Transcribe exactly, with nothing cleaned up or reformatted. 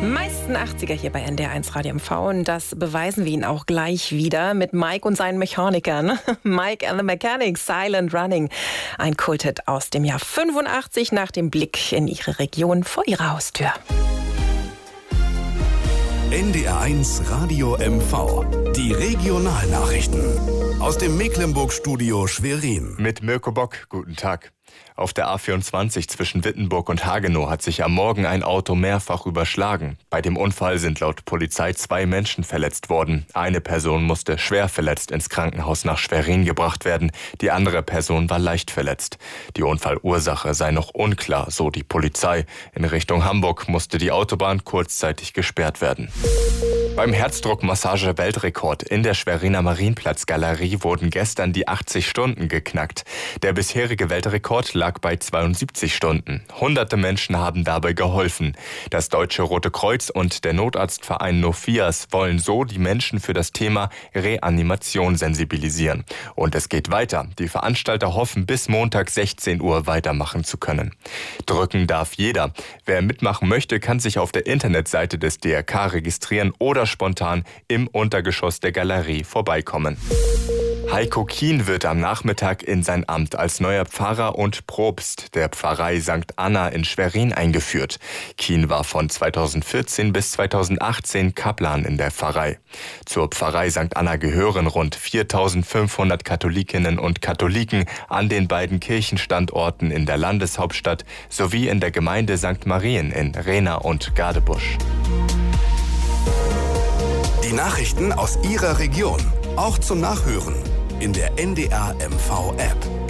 Meisten achtziger hier bei N D R eins Radio M V und das beweisen wir Ihnen auch gleich wieder mit Mike und seinen Mechanikern. Mike and the Mechanics, Silent Running. Ein Kulthit aus dem Jahr fünfundachtzig nach dem Blick in Ihre Region vor Ihrer Haustür. N D R eins Radio M V. Die Regionalnachrichten aus dem Mecklenburg-Studio Schwerin. Mit Mirko Bock, guten Tag. Auf der A vierundzwanzig zwischen Wittenburg und Hagenow hat sich am Morgen ein Auto mehrfach überschlagen. Bei dem Unfall sind laut Polizei zwei Menschen verletzt worden. Eine Person musste schwer verletzt ins Krankenhaus nach Schwerin gebracht werden. Die andere Person war leicht verletzt. Die Unfallursache sei noch unklar, so die Polizei. In Richtung Hamburg musste die Autobahn kurzzeitig gesperrt werden. Beim Herzdruckmassage-Weltrekord in der Schweriner Marienplatz-Galerie wurden gestern die achtzig Stunden geknackt. Der bisherige Weltrekord lag bei zweiundsiebzig Stunden. Hunderte Menschen haben dabei geholfen. Das Deutsche Rote Kreuz und der Notarztverein NoFIAS wollen so die Menschen für das Thema Reanimation sensibilisieren. Und es geht weiter. Die Veranstalter hoffen, bis Montag sechzehn Uhr weitermachen zu können. Drücken darf jeder. Wer mitmachen möchte, kann sich auf der Internetseite des D R K registrieren oder spontan im Untergeschoss der Galerie vorbeikommen. Heiko Kien wird am Nachmittag in sein Amt als neuer Pfarrer und Propst der Pfarrei Sankt Anna in Schwerin eingeführt. Kien war von zweitausendvierzehn bis zweitausendachtzehn Kaplan in der Pfarrei. Zur Pfarrei Sankt Anna gehören rund viertausendfünfhundert Katholikinnen und Katholiken an den beiden Kirchenstandorten in der Landeshauptstadt sowie in der Gemeinde Sankt Marien in Rehna und Gadebusch. Die Nachrichten aus Ihrer Region, auch zum Nachhören in der N D R M V App.